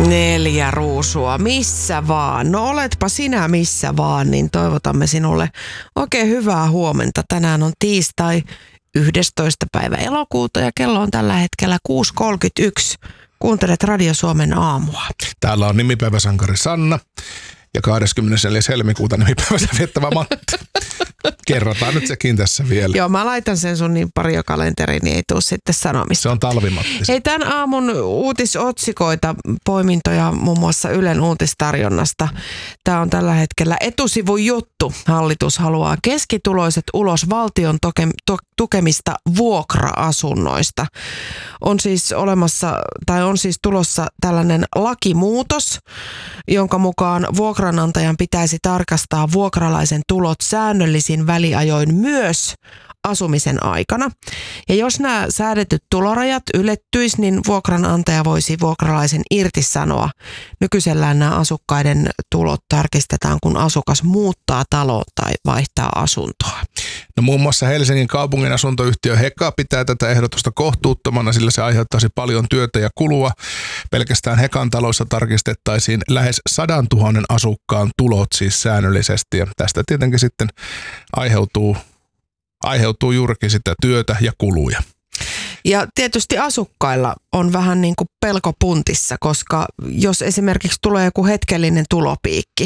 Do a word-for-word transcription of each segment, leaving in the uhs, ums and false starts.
Neljä ruusua, missä vaan. No oletpa sinä missä vaan, niin toivotamme sinulle oikein hyvää huomenta. Tänään on tiistai yhdestoista päivä elokuuta ja kello on tällä hetkellä kuusi kolmekymmentäyksi. Kuuntelet Radio Suomen aamua. Täällä on nimipäiväsankari Sanna ja kahdeskymmenesneljäs helmikuuta nimipäivänsä viettävä Matti. Kerrotaan nyt sekin tässä vielä. Joo, mä laitan sen sun niin pari jo kalenteriin, niin ei tule sitten sanomista. Se on talvimatti. Hei, tämän aamun uutisotsikoita, poimintoja muun muassa Ylen uutistarjonnasta. Tämä on tällä hetkellä etusivun juttu. Hallitus haluaa keskituloiset ulos valtion toke, to, tukemista vuokra-asunnoista. On siis olemassa, tai on siis tulossa tällainen lakimuutos, jonka mukaan vuokranantajan pitäisi tarkastaa vuokralaisen tulot säännöllisin väliajoin myös asumisen aikana. Ja jos nämä säädetyt tulorajat ylettyisi, niin vuokranantaja voisi vuokralaisen irtisanoa. Nykyisellään nämä asukkaiden tulot tarkistetaan, kun asukas muuttaa taloon tai vaihtaa asuntoa. No muun muassa Helsingin kaupungin asuntoyhtiö Heka pitää tätä ehdotusta kohtuuttomana, sillä se aiheuttaisi paljon työtä ja kulua. Pelkästään Hekan taloissa tarkistettaisiin lähes sadantuhannen asukkaan tulot siis säännöllisesti ja tästä tietenkin sitten aiheutuu Aiheutuu juurikin sitä työtä ja kuluja. Ja tietysti asukkailla on vähän niin kuin pelko puntissa, koska jos esimerkiksi tulee joku hetkellinen tulopiikki,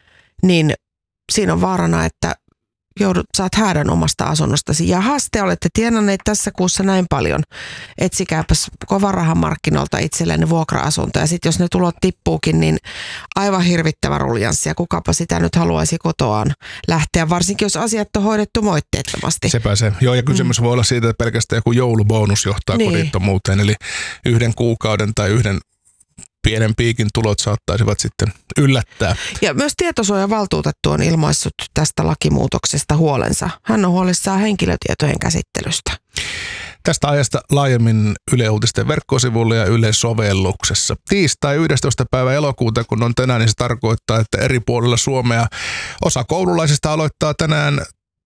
niin siinä on vaarana, että joudut, saat häädön omasta asunnostasi. Ja te olette tienanneet tässä kuussa näin paljon. Etsikääpäs kovan rahan markkinoilta itsellenne vuokra-asunto. Ja sitten jos ne tulot tippuukin, niin aivan hirvittävä ruljanssi. Ja kukapa sitä nyt haluaisi kotoaan lähteä, varsinkin jos asiat on hoidettu moitteettomasti. Sepä se. Joo, ja kysymys mm. voi olla siitä, että pelkästään joku joulubonus johtaa niin kodittomuuteen. Eli yhden kuukauden tai yhden pienen piikin tulot saattaisivat sitten yllättää. Ja myös tietosuojavaltuutettu on ilmaissut tästä lakimuutoksesta huolensa. Hän on huolissaan henkilötietojen käsittelystä. Tästä ajasta laajemmin Yle Uutisten verkkosivuilla ja Yle sovelluksessa. Tiistai yhdestoista päivä elokuuta, kun on tänään, niin se tarkoittaa, että eri puolilla Suomea osa koululaisista aloittaa tänään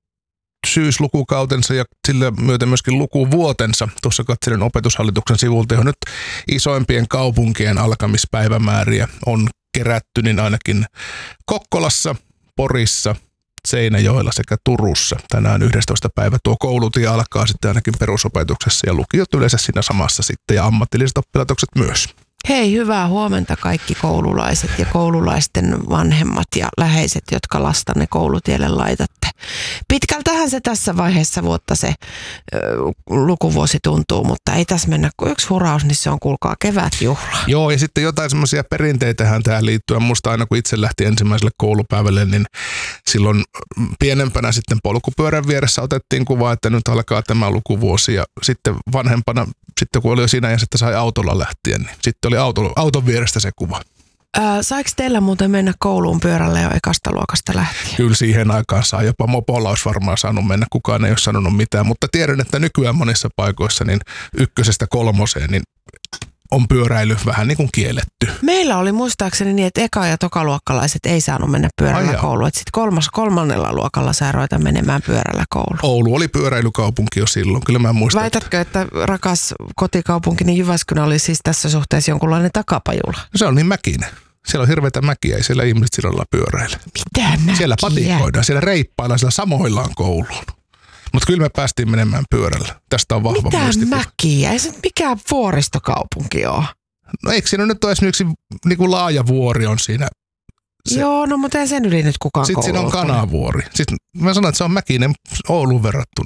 syyslukukautensa ja sillä myöten myöskin lukuvuotensa. Tuossa katselin Opetushallituksen sivulta, johon nyt isoimpien kaupunkien alkamispäivämääriä on kerätty, niin ainakin Kokkolassa, Porissa, Seinäjoella sekä Turussa. Tänään yhdestoista päivä tuo koulutie alkaa sitten ainakin perusopetuksessa ja lukiot yleensä siinä samassa sitten ja ammatilliset oppilaitokset myös. Hei, hyvää huomenta kaikki koululaiset ja koululaisten vanhemmat ja läheiset, jotka lastanne koulutielle laitatte. Pitkältähän se tässä vaiheessa vuotta se ö, lukuvuosi tuntuu, mutta ei tässä mennä kuin yksi huraus, niin se on kuulkaa kevätjuhla. Joo, ja sitten jotain semmoisia perinteitähän tähän liittyy. Musta aina kun itse lähti ensimmäiselle koulupäivälle, niin silloin pienempänä sitten polkupyörän vieressä otettiin kuva, että nyt alkaa tämä lukuvuosi. Ja sitten vanhempana, sitten kun oli jo siinä ja sitten sai autolla lähtien, niin sitten oli auto, auton vierestä se kuva. Ää, saiko teillä muuten mennä kouluun pyörällä jo ekasta luokasta lähtien? Kyllä siihen aikaan saa. Jopa mopolla olisi varmaan saanut mennä. Kukaan ei ole sanonut mitään. Mutta tiedän, että nykyään monissa paikoissa niin ykkösestä kolmoseen niin on pyöräily vähän niin kuin kielletty. Meillä oli muistaakseni niin, että eka- ja tokaluokkalaiset ei saanut mennä pyörällä kouluun. Sitten kolmas, kolmannella luokalla sai ruveta menemään pyörällä kouluun. Oulu oli pyöräilykaupunki jo silloin. Kyllä mä muistan. Väitätkö, että rakas kotikaupunkini Jyväskylä oli siis tässä suhteessa jonkunlainen takapajula? Se on niin mäkinen. Siellä on hirveitä mäkiä, ei siellä ihmiset sillä lailla pyöräile. Mitä mäkiä? Siellä patikoidaan, siellä reippaillaan, siellä samoillaan kouluun. Mutta kyllä me päästiin menemään pyörällä. Tästä on vahva muistikuva. Mitä mäkiä? Ei se mikään vuoristokaupunki ole. No eikö siinä nyt ole esimerkiksi niin kuin laaja vuori on siinä? Se. Joo, no mutta ei sen yli nyt kukaan Sitten siinä on Kanavuori. Sitten mä sanon, että se on mäkinen Ouluun verrattuna.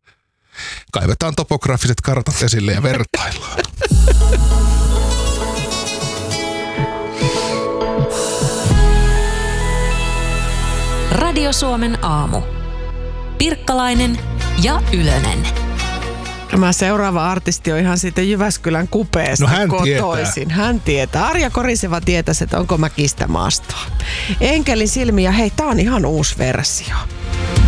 Kaivetaan topograafiset kartat esille ja vertaillaan. Radio Suomen aamu. Pirkkalainen ja Ylönen. Tämä seuraava artisti on ihan siitä Jyväskylän kupeesta no hän kotoisin. Tietää. Hän tietää. Arja Koriseva tietäisi, että onko mäkistä maastoa. Enkelin silmiä, hei, tää on ihan uusi versio.